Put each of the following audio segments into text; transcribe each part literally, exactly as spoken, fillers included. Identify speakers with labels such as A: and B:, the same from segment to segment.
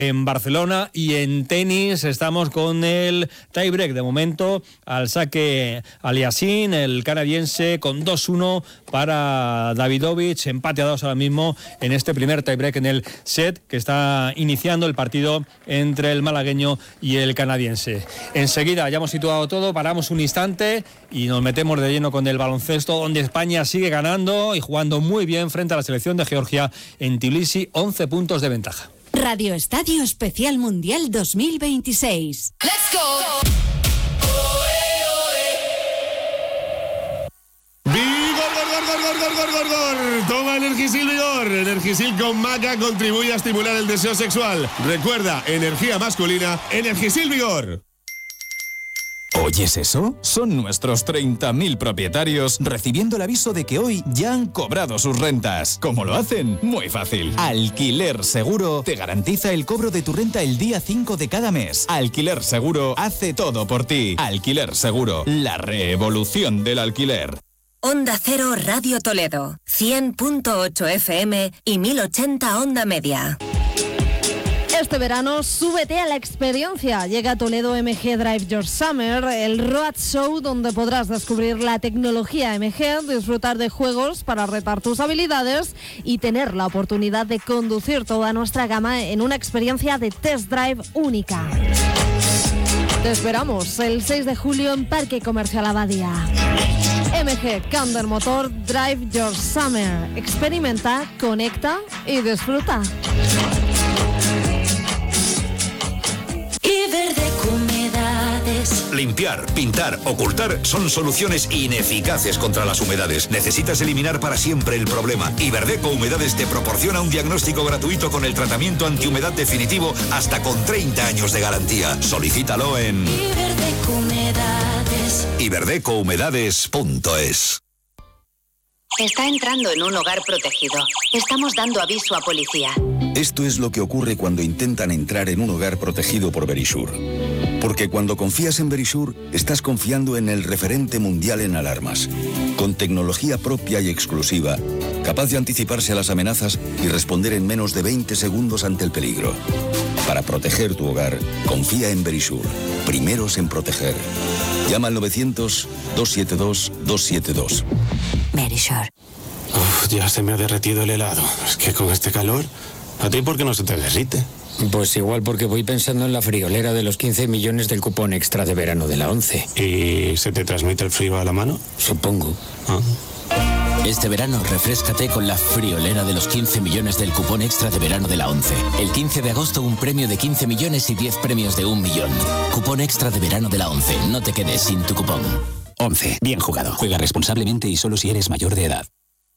A: en Barcelona. Y en tenis estamos con el tiebreak. De momento, al saque Aliassime, el canadiense, con dos uno para Davidovich. Empate a dos ahora mismo en este primer tiebreak en el set que está iniciando el partido entre el malagueño y el canadiense. Enseguida, ya hemos situado todo, paramos un instante y nos metemos de lleno con el baloncesto, donde España sigue ganando y jugando muy bien frente a la selección de Georgia en Tbilisi, once puntos de ventaja.
B: Radio Estadio Especial Mundial dos mil veintiséis. ¡Let's go!
C: ¡Gol, gol, gol, gol, gol! Toma Energisil Vigor. Energisil con maca contribuye a estimular el deseo sexual. Recuerda, energía masculina, Energisil Vigor.
D: ¿Oyes eso? Son nuestros treinta mil propietarios recibiendo el aviso de que hoy ya han cobrado sus rentas. ¿Cómo lo hacen? Muy fácil. Alquiler Seguro te garantiza el cobro de tu renta el día cinco de cada mes. Alquiler Seguro hace todo por ti. Alquiler Seguro, la revolución del alquiler.
E: Onda Cero Radio Toledo, cien punto ocho F M y mil ochenta Onda Media.
F: Este verano, súbete a la experiencia. Llega a Toledo M G Drive Your Summer, el road show donde podrás descubrir la tecnología M G, disfrutar de juegos para retar tus habilidades y tener la oportunidad de conducir toda nuestra gama en una experiencia de test drive única. Te esperamos el seis de julio en Parque Comercial Abadía. M G Cander Motor Drive Your Summer. Experimenta, conecta y disfruta.
G: Limpiar, pintar, ocultar son soluciones ineficaces contra las humedades. Necesitas eliminar para siempre el problema. Iberdeco Humedades te proporciona un diagnóstico gratuito con el tratamiento antihumedad definitivo hasta con treinta años de garantía. Solicítalo en Iberdeco Humedades. iberdeco humedades punto es.
E: Está entrando en un hogar protegido. Estamos dando aviso a policía.
H: Esto es lo que ocurre cuando intentan entrar en un hogar protegido por Verisure. Porque cuando confías en Verisure, estás confiando en el referente mundial en alarmas, con tecnología propia y exclusiva, capaz de anticiparse a las amenazas y responder en menos de veinte segundos ante el peligro. Para proteger tu hogar, confía en Verisure. Primeros en proteger. Llama al novecientos, doscientos setenta y dos, doscientos setenta y dos.
E: Verisure.
I: Uf, ya se me ha derretido el helado. Es que con este calor, ¿a ti por qué no se te derrite?
J: Pues igual porque voy pensando en la friolera de los quince millones del cupón extra de verano de la ONCE.
I: ¿Y se te transmite el frío a la mano?
J: Supongo.
I: Ah.
K: Este verano, refréscate con la friolera de los quince millones del cupón extra de verano de la ONCE. El quince de agosto, un premio de quince millones y diez premios de un millón. Cupón extra de verano de la ONCE. No te quedes sin tu cupón.
L: ONCE. Bien jugado. Juega responsablemente y solo si eres mayor de edad.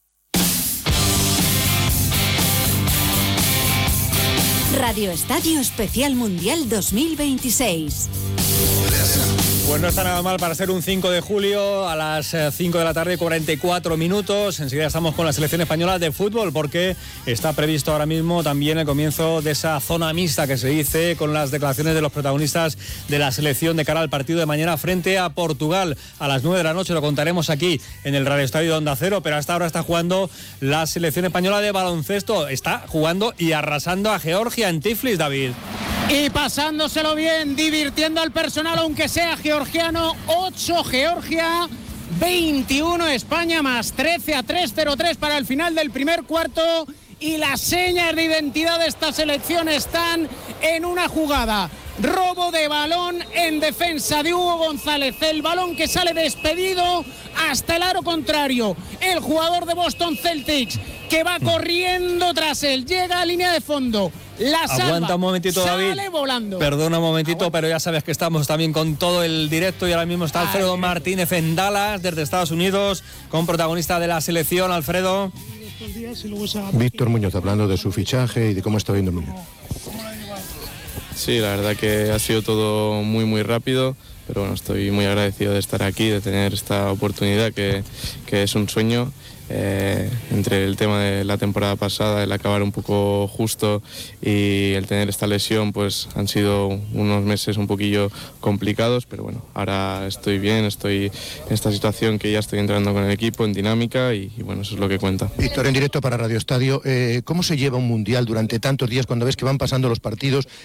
B: Radio Estadio Especial Mundial dos mil veintiséis.
A: Pues no está nada mal para ser un cinco de julio a las cinco de la tarde, cuarenta y cuatro minutos. Enseguida estamos con la selección española de fútbol porque está previsto ahora mismo también el comienzo de esa zona mixta que se dice con las declaraciones de los protagonistas de la selección de cara al partido de mañana frente a Portugal. A las nueve de la noche lo contaremos aquí en el Radio Estadio de Onda Cero, pero hasta ahora está jugando la selección española de baloncesto. Está jugando y arrasando a Georgia en Tiflis, David.
M: Y pasándoselo bien, divirtiendo al personal, aunque sea georgiano. Ocho Georgia, veintiuno España, más trece a tres, cero tres para el final del primer cuarto. Y las señas de identidad de esta selección están en una jugada. Robo de balón en defensa de Hugo González. El balón que sale despedido hasta el aro contrario. El jugador de Boston Celtics que va corriendo tras él. Llega a línea de fondo. La salva,
A: aguanta un momentito, David.
M: Sale volando.
A: Perdona un momentito,
M: Aguanta.
A: Pero ya sabes que estamos también con todo el directo y ahora mismo está Alfredo Ay, Martínez en Dallas, desde Estados Unidos, con protagonista de la selección. Alfredo.
N: Víctor Muñoz hablando de su fichaje y de cómo está viendo Muñoz.
O: Sí, la verdad que ha sido todo muy muy rápido. pero bueno, estoy muy agradecido de estar aquí, de tener esta oportunidad que, que es un sueño. Eh, entre el tema de la temporada pasada, el acabar un poco justo y el tener esta lesión, pues han sido unos meses un poquillo complicados, pero bueno, ahora estoy bien, estoy en esta situación que ya estoy entrando con el equipo en dinámica y, y bueno, eso es lo que cuenta.
N: Víctor, en directo para Radio Estadio, eh, ¿cómo se lleva un mundial durante tantos días cuando ves que van pasando los partidos